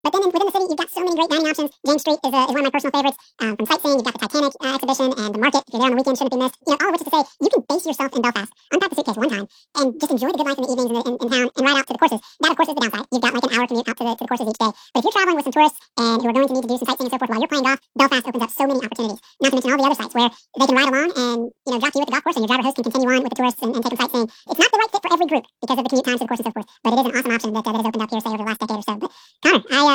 But then within the city, you've got so many great dining options. James Street is one of my personal favorites. From sightseeing, you've got the Titanic exhibition and the market. If you're there on the weekend, shouldn't be missed. All of which is to say, you can base yourself in Belfast, unpack the suitcase one time, and just enjoy the good life in the evenings in town and ride out to the courses. That, of course, is the downside. You've got like an hour commute out to the courses each day. But if you're traveling with some tourists and who are going to need to do some sightseeing and so forth while you're playing golf, Belfast opens up so many opportunities. Not to mention all the other sites where they can ride along and drop you at the golf course, and your driver host can continue on with the tourists and take them sightseeing. It's not the right fit for every group because of the commute times to the course and so forth. But it is an awesome option that has opened up here, say, over the last decade or so. But Connor,